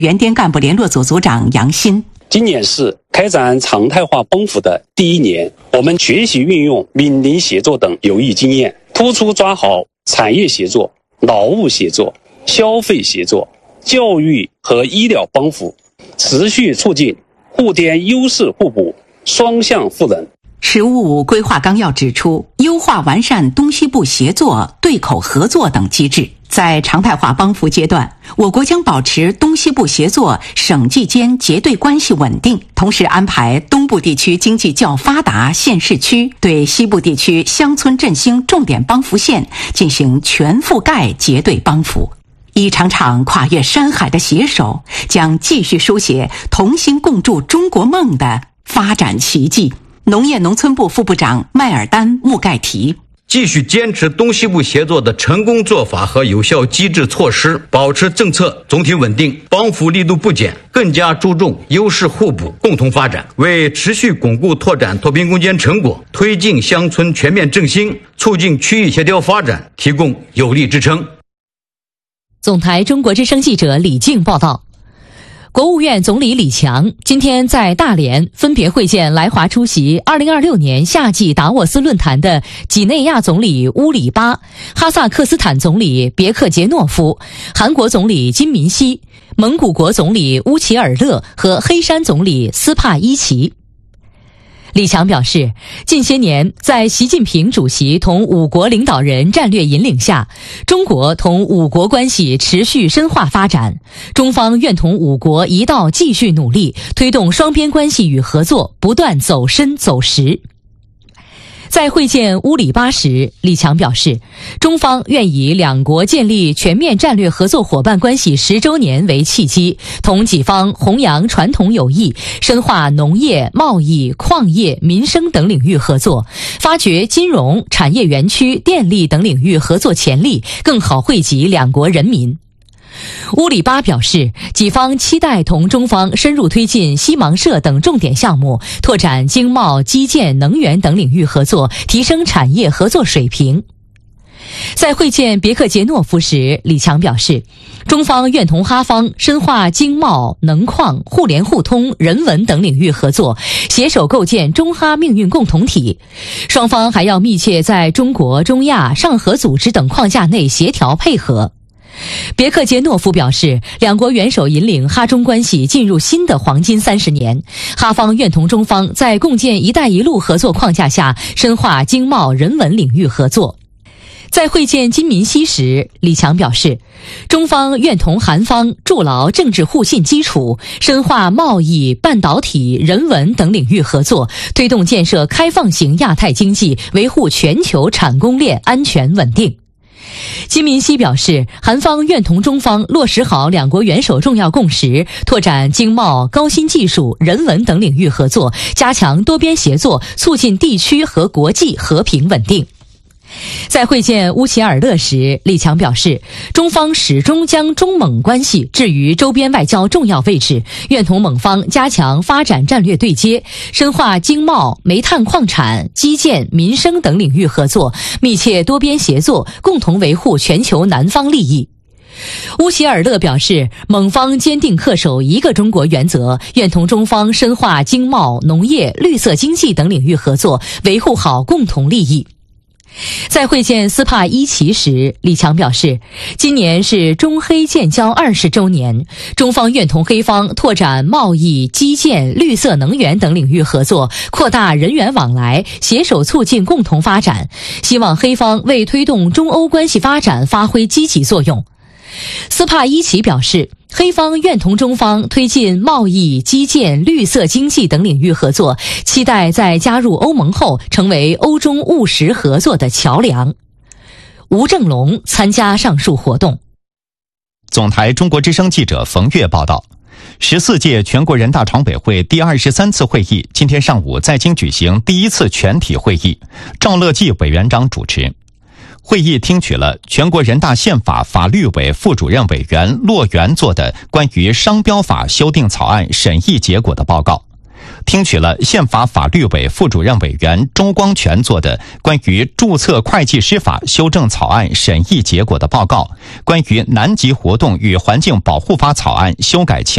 原滇干部联络组组长杨新。 今年是开展常态化帮扶的第1年，我们学习运用闽林协作等有益经验，突出抓好产业协作、劳务协作、消费协作、教育和医疗帮扶，持续促进沪滇优势互补、双向赋能。 十五规划纲要指出，优化完善东西部协作、对口合作等机制。在常态化帮扶阶段，我国将保持东西部协作省际间结对关系稳定，同时安排东部地区经济较发达县市区对西部地区乡村振兴重点帮扶县进行全覆盖结对帮扶。一场场跨越山海的携手，将继续书写同心共筑中国梦的发展奇迹。农业农村部副部长麦尔丹·穆盖提： 继续坚持东西部协作的成功做法和有效机制措施，保持政策总体稳定，帮扶力度不减，更加注重优势互补、共同发展，为持续巩固拓展脱贫攻坚成果、推进乡村全面振兴、促进区域协调发展提供有力支撑。 总台中国之声记者李静报道。国务院总理李强今天在大连分别会见来华出席2026年夏季达沃斯论坛的几内亚总理乌里巴、哈萨克斯坦总理别克杰诺夫、韩国总理金民希、蒙古国总理乌齐尔勒和黑山总理斯帕伊奇。李强表示，近些年在习近平主席同5国领导人战略引领下，中国同5国关系持续深化发展，中方愿同5国一道继续努力，推动双边关系与合作不断走深走实。在会见乌里巴时，李强表示，中方愿以两国建立全面战略合作伙伴关系10周年为契机，同己方弘扬传统友谊，深化农业、贸易、矿业、民生等领域合作，发掘金融、产业园区、电力等领域合作潜力，更好惠及两国人民。乌里巴表示，己方期待同中方深入推进西芒社等重点项目，拓展经贸、基建、能源等领域合作，提升产业合作水平。在会见别克杰诺夫时，李强表示，中方愿同哈方深化经贸、能矿、互联互通、人文等领域合作，携手构建中哈命运共同体。双方还要密切在中国、中亚、上合组织等框架内协调配合。别克杰诺夫表示，两国元首引领哈中关系进入新的黄金30年，哈方愿同中方在共建“一带一路”合作框架下，深化经贸、人文领域合作。在会见金民希时，李强表示，中方愿同韩方筑牢政治互信基础，深化贸易、半导体、人文等领域合作，推动建设开放型亚太经济，维护全球产供链安全稳定。金民希表示，韩方愿同中方落实好两国元首重要共识，拓展经贸、高新技术、人文等领域合作，加强多边协作，促进地区和国际和平稳定。在会见乌齐尔勒时，李强表示，中方始终将中蒙关系置于周边外交重要位置，愿同蒙方加强发展战略对接，深化经贸、煤炭矿产、基建、民生等领域合作，密切多边协作，共同维护全球南方利益。乌齐尔勒表示，蒙方坚定恪守一个中国原则，愿同中方深化经贸、农业、绿色经济等领域合作，维护好共同利益。在会见斯帕伊奇时，李强表示，今年是中黑建交20周年，中方愿同黑方拓展贸易、基建、绿色能源等领域合作，扩大人员往来，携手促进共同发展，希望黑方为推动中欧关系发展发挥积极作用。斯帕伊奇表示，黑方愿同中方推进贸易、基建、绿色经济等领域合作，期待在加入欧盟后成为欧中务实合作的桥梁。吴正龙参加上述活动。 总台中国之声记者冯月报道，14届全国人大常委会第23次会议今天上午在京举行第1次全体会议，赵乐际委员长主持。会议听取了全国人大宪法法律委副主任委员骆元做的关于商标法修订草案审议结果的报告，听取了宪法法律委副主任委员周光全做的关于注册会计师法修正草案审议结果的报告，关于南极活动与环境保护法草案修改情